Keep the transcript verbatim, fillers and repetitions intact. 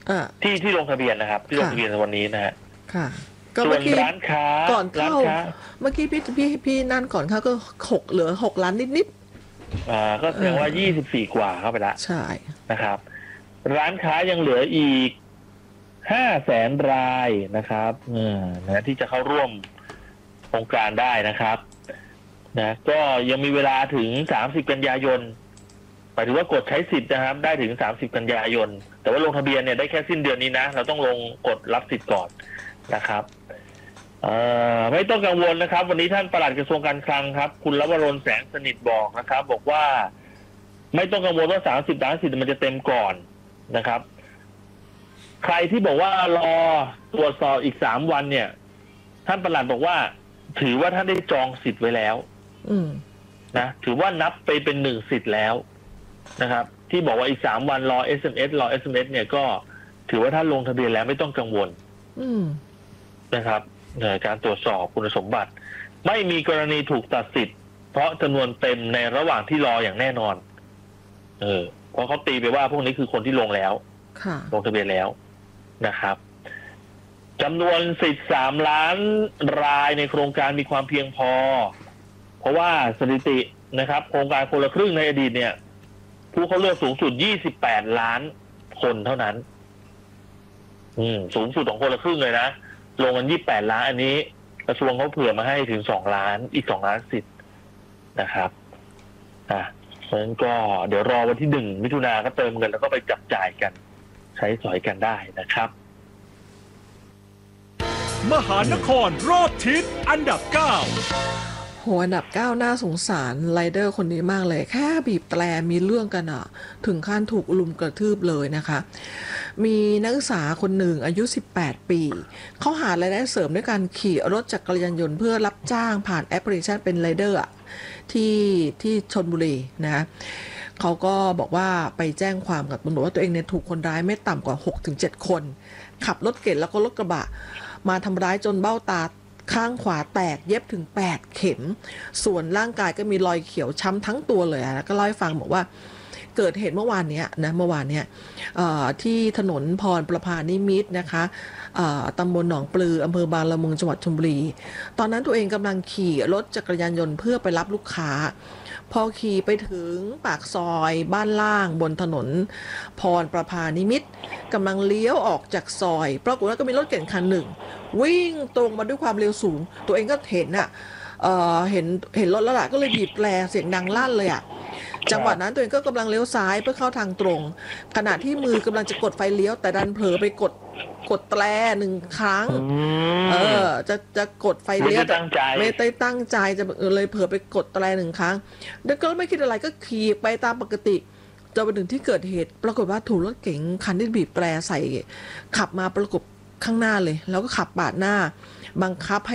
ที่ที่ลงทะเบียนนะครับที่ลงทะเบียนวันนี้นะฮะค่ะก็ส่เมื่วอน กี้ร้านค้าก่อนเข้าร้านค้าเมื่อกี้พี่พี่พี่นั่นก่อนเข้าก็หกเหลือหกล้านนิดนิดอ่าก็แสดงว่ายี่สิบสี่กว่าเข้าไปละใช่นะครับ ร้านค้ายังเหลืออีกห้าแสนรายนะครับเออนะที่จะเข้าร่วมโครงการได้นะครับนะก็ยังมีเวลาถึงสามสิบกันยายนหมายถึงว่ากดใช้สิทธิ์นะครับได้ถึงสามสิบกันยายนแต่ว่าลงทะเบียนเนี่ยได้แค่สิ้นเดือนนี้นะเราต้องลงกดรับสิทธิ์ก่อนนะครับเอ่อไม่ต้องกังวลนะครับวันนี้ท่านปลัดกระทรวงการคลังครับคุณลวรนแสงสนิทบอกนะครับบอกว่าไม่ต้องกังวลว่าสามสิบล้านสิทธิ์มันจะเต็มก่อนนะครับใครที่บอกว่ารอตรวจสอบอีกสามวันเนี่ยท่านปลัดบอกว่าถือว่าท่านได้จองสิทธิ์ไว้แล้วอืมนะถือว่านับไปเป็นหนึ่งสิทธิ์แล้วนะครับที่บอกว่าอีกสามวันรอ เอส เอ็ม เอส รอ เอส เอ็ม เอส เนี่ยก็ถือว่าท่านลงทะเบียนแล้วไม่ต้องกังวลอืมนะครับในการตรวจสอบคุณสมบัติไม่มีกรณีถูกตัดสิทธิ์เพราะจำนวนเต็มในระหว่างที่รออย่างแน่นอนเออเพราะเขาตีไปว่าพวกนี้คือคนที่ลงแล้วลงทะเบียนแล้วนะครับจำนวนสิทธิ์สามล้านรายในโครงการมีความเพียงพอเพราะว่าสถิตินะครับโครงการคนละครึ่งในอดีตเนี่ยผู้เข้าเลือกสูงสุดยี่สิบแปดล้านคนเท่านั้นอืมสูงสุดของคนละครึ่งเลยนะลงกันยี่สิบแปดล้านอันนี้กระทรวงเขาเผื่อมาให้ถึงสองล้านอีกสองล้านสิทธิ์นะครับอ่ะเพราะฉะนั้นก็เดี๋ยวรอวันที่หนึ่งมิถุนาก็เติมเงินแล้วก็ไปจับจ่ายกันใช้สอยกันได้นะครับมหานครรอบทิศอันดับเก้าหัวอันดับเก้าน่าสงสารไรเดอร์คนนี้มากเลยแค่บีบแตรมีเรื่องกันอ่ะถึงขั้นถูกลุมกระทืบเลยนะคะมีนักศึกษาคนหนึ่งอายุสิบแปดปีเขาหารายได้เสริมด้วยการขี่รถจักรยานยนต์เพื่อรับจ้างผ่านแอปพลิเคชันเป็นไรเดอร์ที่ที่ชลบุรีนะเขาก็บอกว่าไปแจ้งความกับตำรวจว่าตัวเองเนี่ยถูกคนร้ายไม่ต่ำกว่า หกถึงเจ็ด คนขับรถเก๋งแล้วก็รถกระบะมาทำร้ายจนเบ้าตาข้างขวาแตกเย็บถึงแปดเข็มส่วนร่างกายก็มีรอยเขียวช้ำทั้งตัวเลยแล้วก็เล่าให้ฟังบอกว่าเกิดเหตุเมื่อวานนี้นะเมื่อวานเนี้ยที่ถนนพรประภานิมิตรนะคะตำบลหนองปลืออำเภอบางละมุงจังหวัดชลบุรีตอนนั้นตัวเองกำลังขี่รถจักรยานยนต์เพื่อไปรับลูกค้าพอขี่ไปถึงปากซอยบ้านล่างบนถนนพรประภานิมิตรกำลังเลี้ยวออกจากซอยปรากฏว่าก็มีรถเก๋งคันหนึ่งวิ่งตรงมาด้วยความเร็วสูงตัวเองก็เห็นอ่ะเอ่อเห็นเห็นรถแล้วล่ะก็เลยบีบแตรเสียงดังลั่นเลยอ่ะจังหวะนั้นตัวเองก็กำลังเลี้ยวซ้ายเพื่อเข้าทางตรงขณะที่มือกำลังจะกดไฟเลี้ยวแต่ดันเผลอไปกดกดแตรหนึ่งครั้งเออจะจะกดไฟเลี้ยวไม่ได้ตั้งใจจะเลยเผลอไปกดแตรหนึ่งครั้งแล้วก็ไม่คิดอะไรก็ขี่ไปตามปกติจนไปถึงที่เกิดเหตุปรากฏว่าถูกรถเก๋งคันที่บีบแตรใส่ขับมาประกบข้างหน้าเลยแล้วก็ขับปาดหน้าบังคับให้